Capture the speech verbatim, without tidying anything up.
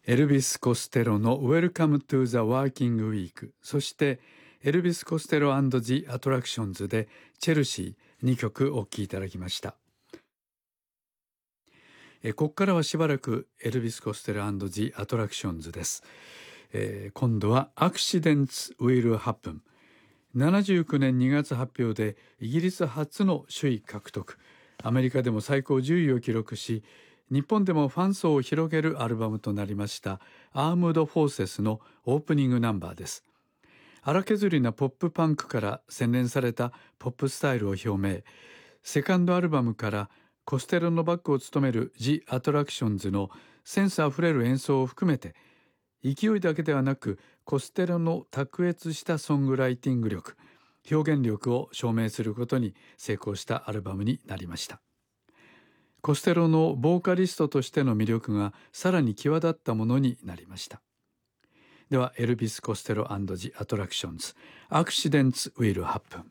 エルビス・コステロの Welcome to the Working Week、 そしてエルビス・コステロ &The Attractions でチェルシーにきょくお聴きいただきました。えここからはしばらくエルビス・コステロ &The Attractions です。えー、今度は Accidents Will Happen。ななじゅうきゅうねんにがつ発表でイギリス初の首位獲得、アメリカでも最高じゅういを記録し、日本でもファン層を広げるアルバムとなりましたアームド・フォーセスのオープニングナンバーです。荒削りなポップパンクから洗練されたポップスタイルを表明。セカンドアルバムからコステロのバックを務める The Attractions のセンスあふれる演奏を含めて、勢いだけではなくコステロの卓越したソングライティング力、表現力を証明することに成功したアルバムになりました。コステロのボーカリストとしての魅力がさらに際立ったものになりました。ではエルビス・コステロ &The Attractions、 Accidents Will Happen。